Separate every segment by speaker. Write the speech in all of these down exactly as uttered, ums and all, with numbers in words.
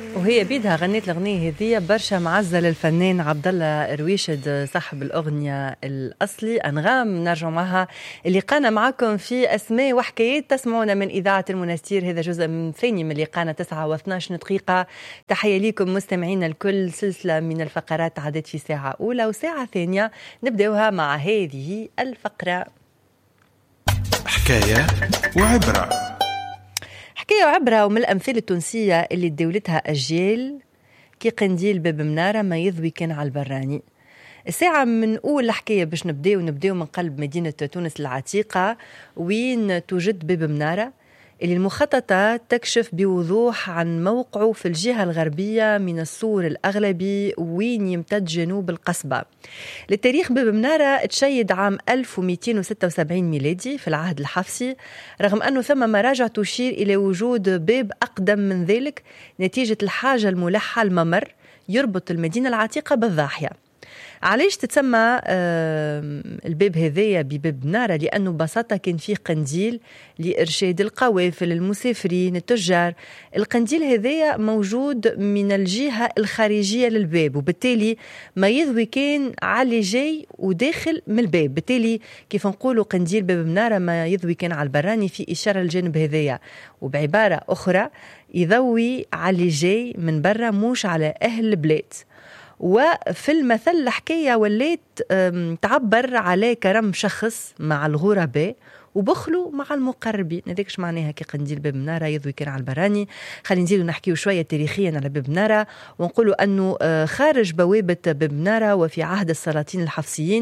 Speaker 1: وهي بيدها غنيت الأغنية هذه برشا معزة للفنان عبد الله رويشد صاحب الأغنية الأصلي أنغام. نرجع معها اللي قانا معكم في أسماء وحكايات تسمعونا من إذاعة المنستير. هذا جزء من ثاني من اللي قانا تسعة واثناش دقيقة. تحية لكم مستمعين الكل. سلسلة من الفقرات عدت في ساعة أولى وساعة ثانية نبدأوها مع هذه الفقرة
Speaker 2: حكاية وعبرة.
Speaker 1: حكاية وعبرة ومن الأمثال التونسية اللي تداولتها أجيال كي قنديل باب منارة ما يضوي كان على البراني. الساعة من أول الحكاية باش نبداو نبداو من قلب مدينة تونس العتيقة وين توجد باب منارة اللي المخططة تكشف بوضوح عن موقعه في الجهة الغربية من السور الأغلبي وين يمتد جنوب القصبة. للتاريخ باب منارة تشيد عام ألف ومئتين وستة وسبعين ميلادي في العهد الحفصي، رغم أنه ثم مراجع تشير إلى وجود باب أقدم من ذلك نتيجة الحاجة الملحة الممر يربط المدينة العتيقة بالضاحية. علاش تتسمى الباب هذايا بباب منارة؟ لأنه ببساطة كان فيه قنديل لإرشاد القوافل المسافرين التجار. القنديل هذايا موجود من الجهة الخارجية للباب وبالتالي ما يضوي كان على جاي وداخل من الباب، بالتالي كيف نقولوا قنديل باب منارة ما يضوي كان على البراني في إشارة الجانب هذايا، وبعبارة أخرى يضوي على جاي من برا مش على أهل البلاد. وفي المثل الحكاية وليت تعبر على كرم شخص مع الغرباء وبخلوا مع المقربين. هذاكش معناها كي قنديل باب منارة يضوي كان على البراني. خلينا نزيدوا نحكيو شوية تاريخيا على باب منارة ونقولوا أنه خارج بوابة باب منارة وفي عهد السلاطين الحفصيين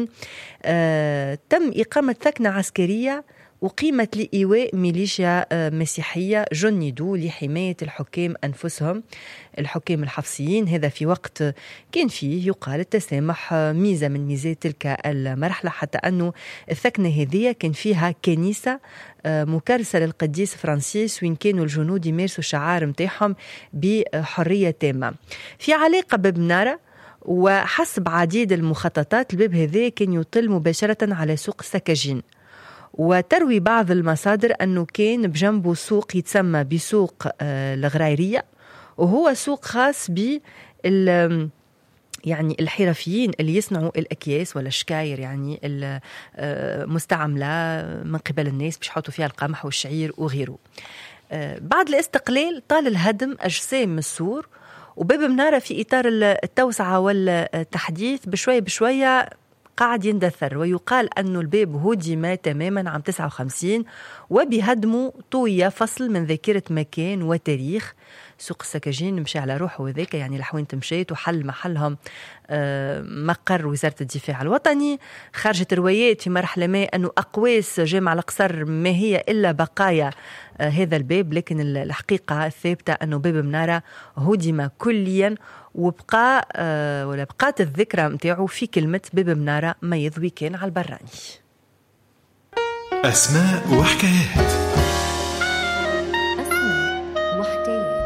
Speaker 1: تم إقامة ثكنة عسكرية وقيمت لإيواء ميليشيا مسيحية جندوا لحماية الحكام أنفسهم، الحكام الحفصيين. هذا في وقت كان فيه يقال التسامح ميزة من ميزات تلك المرحلة، حتى أنه الثكنة هذه كان فيها كنيسة مكرسة للقديس فرانسيس وين كانوا الجنود يمارسوا الشعار متاعهم بحرية تامة. في علاقة باب منارة وحسب عديد المخططات الباب هذا كان يطل مباشرة على سوق السكاجين، وتروي بعض المصادر أنه كان بجنبه سوق يتسمى بسوق الغرايرية، وهو سوق خاص بال يعني الحرفيين اللي يصنعوا الأكياس ولا الشكاير، يعني المستعملة من قبل الناس باش يحطوا فيها القمح والشعير وغيره. بعد الاستقلال طال الهدم أجسام السور، وباب منارة في إطار التوسعة والتحديث بشوية بشوية قاعد يندثر، ويقال أنه الباب هدم تماما عام تسعة وخمسين وبهدمه طوية فصل من ذاكرة مكان وتاريخ. سوق السكاجين مشي على روحه وذاك، يعني الحوين تمشيت وحل محلهم مقر وزارة الدفاع الوطني. خرجت روايات في مرحلة ما أنه أقواس جامع القصر ما هي إلا بقايا هذا الباب، لكن الحقيقة الثابتة أنه باب منارة هدم كليا وبقى ولا بقات الذكرى متاعه في كلمة باب منارة ما يضوي كان على البراني.
Speaker 2: أسماء وحكايات.